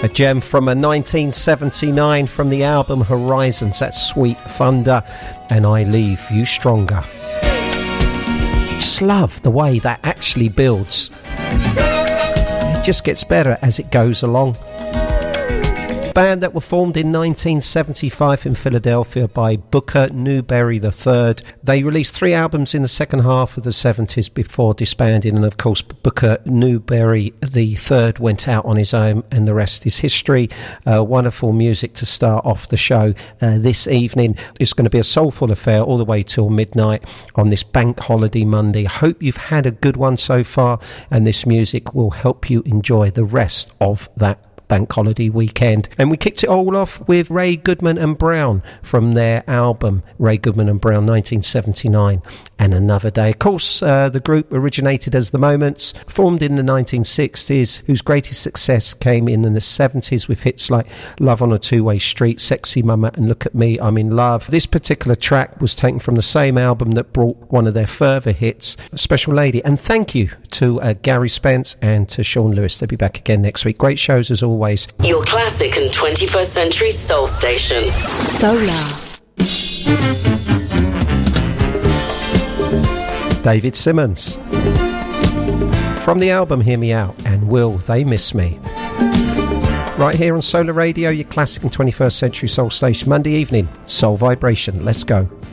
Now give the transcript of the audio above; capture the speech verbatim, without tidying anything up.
A gem from a nineteen seventy-nine from the album Horizons. That's Sweet Thunder and I Leave You Stronger. Just love the way that actually builds. It just gets better as it goes along. Band that were formed in nineteen seventy-five in Philadelphia by Booker Newberry the third. They released three albums in the second half of the seventies before disbanding, and of course Booker Newberry the third went out on his own, and the rest is history. Uh, wonderful music to start off the show uh, this evening. It's going to be a soulful affair all the way till midnight on this bank holiday Monday. Hope you've had a good one so far, and this music will help you enjoy the rest of that bank holiday weekend. And we kicked it all off with Ray Goodman and Brown from their album Ray Goodman and Brown nineteen seventy-nine and Another Day. Of course, uh, the group originated as The Moments, formed in the nineteen sixties, whose greatest success came in the seventies with hits like Love on a Two-Way Street, Sexy Mama and Look at Me, I'm in Love. This particular track was taken from the same album that brought one of their further hits, Special Lady. And thank you to uh, Gary Spence and to Sean Lewis. They'll be back again next week. Great shows as always. Your classic and twenty-first century soul station. Solar. David Simmons. From the album Hear Me Out and Will They Miss Me. Right here on Solar Radio, your classic and twenty-first century soul station. Monday evening, Soul Vibration. Let's go.